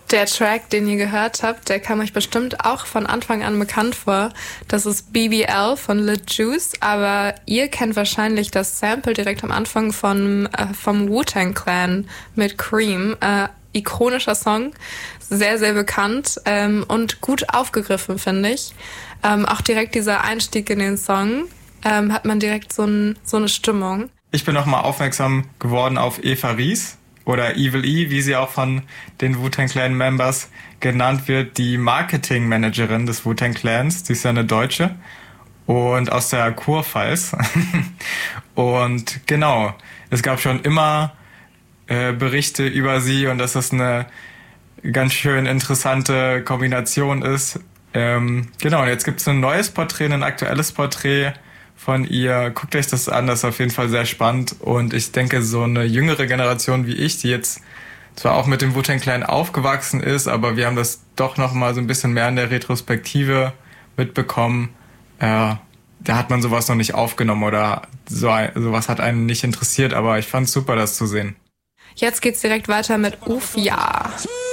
Der Track, den ihr gehört habt, der kam euch bestimmt auch von Anfang an bekannt vor. Das ist BBL von Lil Juice, aber ihr kennt wahrscheinlich das Sample direkt am Anfang vom Wu-Tang Clan mit Cream. Ikonischer Song, sehr, sehr bekannt und gut aufgegriffen, finde ich. Auch direkt dieser Einstieg in den Song hat man direkt so eine Stimmung. Ich bin nochmal aufmerksam geworden auf Eva Ries oder Evil E, wie sie auch von den Wu-Tang Clan Members genannt wird, die Marketingmanagerin des Wu-Tang Clans. Sie ist ja eine Deutsche und aus der Kurpfalz. Und genau, es gab schon immer Berichte über sie und dass das eine ganz schön interessante Kombination ist. Genau, und jetzt gibt es ein neues Porträt, ein aktuelles Porträt von ihr. Guckt euch das an, das ist auf jeden Fall sehr spannend. Und ich denke, so eine jüngere Generation wie ich, die jetzt zwar auch mit dem Wu-Tang Clan aufgewachsen ist, aber wir haben das doch noch mal so ein bisschen mehr in der Retrospektive mitbekommen. Da hat man sowas noch nicht aufgenommen oder sowas hat einen nicht interessiert, aber ich fand es super, das zu sehen. Jetzt geht's direkt weiter mit Uff Ja.